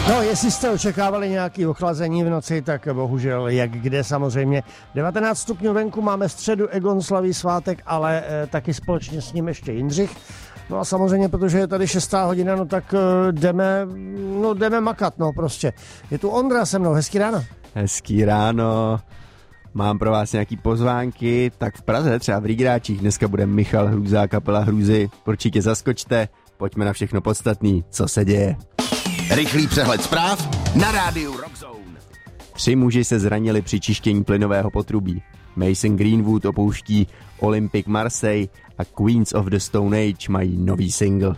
No, jestli jste očekávali nějaké ochlazení v noci, tak bohužel jak kde samozřejmě. 19 stupňů venku, máme středu, Egon slaví svátek, ale taky společně s ním ještě Jindřich. No a samozřejmě, protože je tady 6. hodina, no tak jdeme makat, no prostě. Je tu Ondra se mnou, hezký ráno. Hezký ráno. Mám pro vás nějaký pozvánky, tak v Praze, třeba v Rigráčích, dneska bude Michal Hrůza, kapela Hrůzy. Určitě zaskočte, pojďme na všechno podstatný, co se děje. Rychlý přehled zpráv na rádiu Rockzone. 3 muži se zranili při čištění plynového potrubí. Mason Greenwood opouští Olympique Marseille a Queens of the Stone Age mají nový single.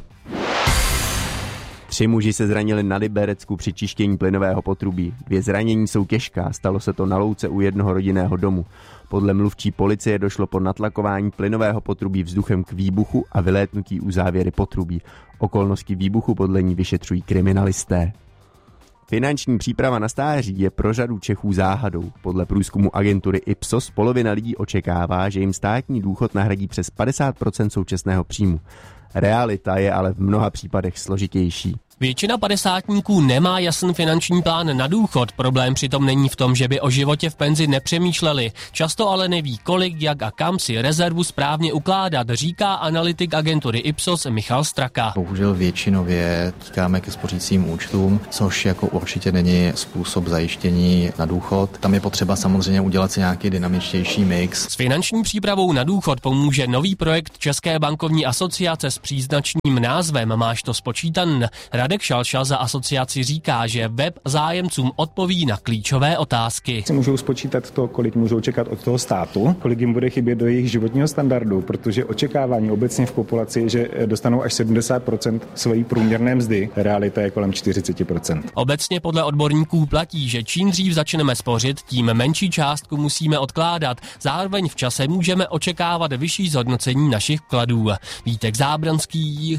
3 muži se zranili na Liberecku při čištění plynového potrubí. 2 zranění jsou těžká, stalo se to na louce u jednoho rodinného domu. Podle mluvčí policie došlo po natlakování plynového potrubí vzduchem k výbuchu a vylétnutí u závěry potrubí. Okolnosti výbuchu podle ní vyšetřují kriminalisté. Finanční příprava na stáří je pro řadu Čechů záhadou. Podle průzkumu agentury Ipsos polovina lidí očekává, že jim státní důchod nahradí přes 50% současného příjmu. Realita je ale v mnoha případech složitější. Většina padesátníků nemá jasný finanční plán na důchod. Problém přitom není v tom, že by o životě v penzi nepřemýšleli. Často ale neví, kolik, jak a kam si rezervu správně ukládat, říká analytik agentury Ipsos Michal Straka. Bohužel většinově tíkáme ke spořícím účtům, což jako určitě není způsob zajištění na důchod. Tam je potřeba samozřejmě udělat si nějaký dynamičtější mix. S finanční přípravou na důchod pomůže nový projekt České bankovní asociace s příznačným názvem Máš to spočítan. Radek Šalša za asociaci říká, že web zájemcům odpoví na klíčové otázky. Si můžou spočítat to, kolik můžou čekat od toho státu, kolik jim bude chybět do jejich životního standardu, protože očekávání obecně v populaci je, že dostanou až 70% své průměrné mzdy, realita je kolem 40%. Obecně podle odborníků platí, že čím dřív začneme spořit, tím menší částku musíme odkládat. Zároveň v čase můžeme očekávat vyšší zhodnocení našich vkladů. Vítek Zábranský.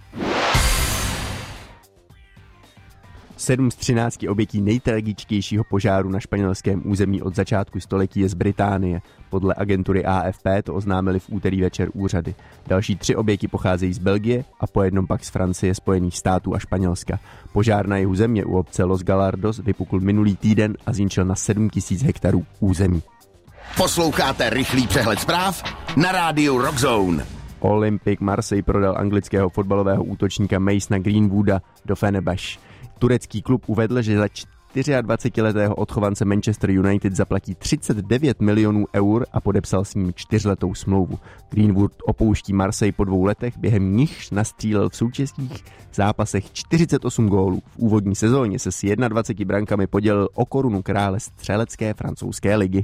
7 z 13 obětí nejtragičtějšího požáru na španělském území od začátku století je z Británie. Podle agentury AFP to oznámili v úterý večer úřady. Další 3 oběti pocházejí z Belgie a po jednom pak z Francie, Spojených států a Španělska. Požár na jihu země u obce Los Galardos vypukl minulý týden a zničil na 7 000 hektarů území. Posloucháte rychlý přehled zpráv na rádiu Rockzone. Olympique Marseille prodal anglického fotbalového útočníka Masona Greenwooda do Fenerbahce. Turecký klub uvedl, že za 24letého odchovance Manchester United zaplatí 39 milionů eur a podepsal s ním 4letou smlouvu. Greenwood opouští Marseille po 2 letech, během nichž nastřílel v současných zápasech 48 gólů. V úvodní sezóně se s 21 brankami podělil o korunu krále střelecké francouzské ligy.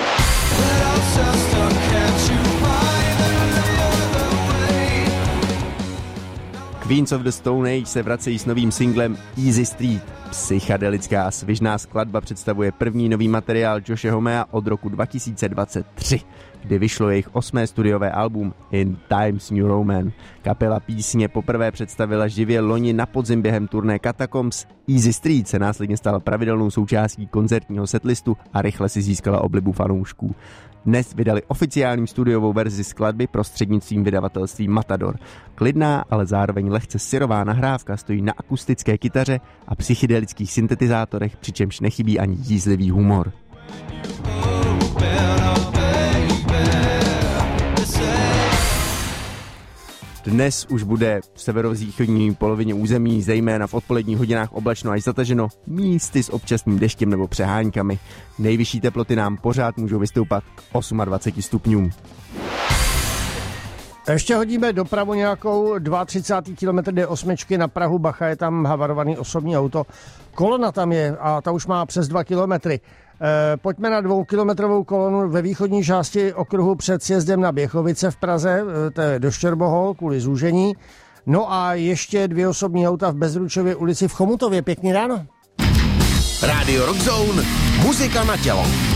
Queens of the Stone Age se vracejí s novým singlem Easy Street. Psychedelická svižná skladba představuje první nový materiál Joshe Homea od roku 2023, kdy vyšlo jejich 8. studiové album In Times New Roman. Kapela písně poprvé představila živě loni na podzim během turné Catacombs. Easy Street se následně stala pravidelnou součástí koncertního setlistu a rychle si získala oblibu fanoušků. Dnes vydali oficiální studiovou verzi skladby prostřednictvím vydavatelství Matador. Klidná, ale zároveň lehce syrová nahrávka stojí na akustické kytaře a psychedelických syntetizátorech, přičemž nechybí ani jízlivý humor. Dnes už bude v severovýchodní polovině území, zejména v odpoledních hodinách oblačno až zataženo, místy s občasným deštěm nebo přeháňkami. Nejvyšší teploty nám pořád můžou vystoupat k 28 stupňům. Ještě hodíme dopravu nějakou 32. kilometr D8 na Prahu, bacha, je tam havarovaný osobní auto. Kolona tam je a ta už má přes 2 kilometry. Pojďme na 2kilometrovou kolonu ve východní části okruhu před sjezdem na Běchovice v Praze, to je do Štěrbohol kvůli zúžení. No a ještě 2 osobní auta v Bezručově ulici v Chomutově. Pěkný ráno. Rádio Rockzone, muzika na tělo.